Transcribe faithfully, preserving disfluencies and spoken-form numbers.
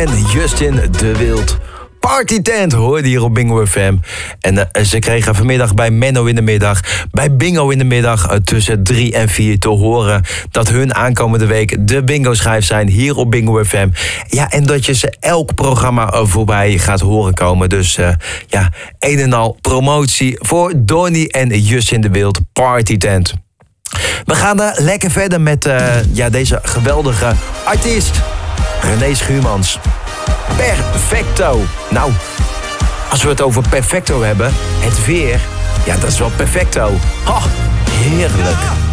en Justin de Wild. Party Tent hoorde hier op Bingo F M. En uh, ze kregen vanmiddag bij Menno in de middag, bij Bingo in de middag uh, tussen drie en vier te horen dat hun aankomende week de bingo schijf zijn hier op Bingo F M. Ja, en dat je ze elk programma uh, voorbij gaat horen komen. Dus uh, ja, een en al promotie voor Donnie en Justin de Wild, Party Tent. We gaan uh, lekker verder met uh, ja, deze geweldige artiest, René Schuurmans. Perfecto. Nou, als we het over perfecto hebben, het weer, ja, dat is wel perfecto. Oh, heerlijk.